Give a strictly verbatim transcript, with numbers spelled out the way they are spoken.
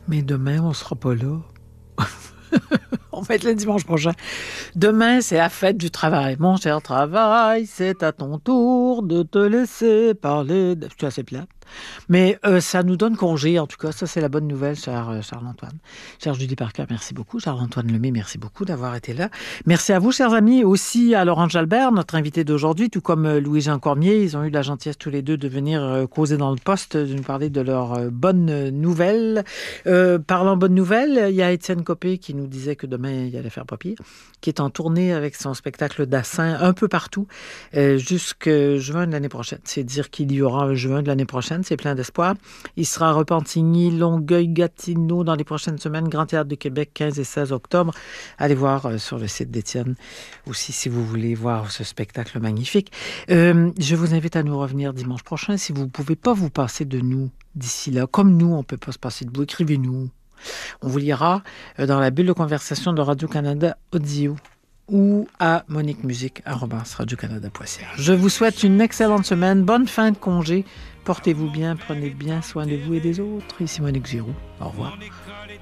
Mais demain, on sera pas là. On va être le dimanche prochain. Demain, c'est la fête du travail. Mon cher travail, c'est à ton tour de te laisser parler. De... C'est assez plate. Mais euh, ça nous donne congé, en tout cas. Ça, c'est la bonne nouvelle, cher euh, Charles-Antoine. Cher Julie Parker, merci beaucoup. Charles-Antoine Lemay, merci beaucoup d'avoir été là. Merci à vous, chers amis. Aussi à Laurent Jalbert, notre invité d'aujourd'hui, tout comme euh, Louis-Jean Cormier. Ils ont eu la gentillesse tous les deux de venir euh, causer dans le poste, de nous parler de leurs euh, bonnes nouvelles. Euh, parlant bonnes nouvelles, il y a Étienne Copé qui nous disait que demain, il allait faire papier, qui est en tournée avec son spectacle d'Assin un peu partout, euh, jusqu'à juin de l'année prochaine. C'est dire qu'il y aura un juin de l'année prochaine. C'est plein d'espoir. Il sera à Repentigny, Longueuil, Gatineau dans les prochaines semaines. Grand Théâtre de Québec, quinze et seize octobre. Allez voir euh, sur le site d'Étienne aussi si vous voulez voir ce spectacle magnifique. Euh, je vous invite à nous revenir dimanche prochain. Si vous ne pouvez pas vous passer de nous d'ici là, comme nous, on ne peut pas se passer de vous, écrivez-nous. On vous lira euh, dans la bulle de conversation de Radio-Canada Audio ou à moniquemusique arobase radiocanada point c a. Je vous souhaite une excellente semaine, bonne fin de congé, portez-vous bien, prenez bien soin de vous et des autres. Ici Monique Giroux, au revoir.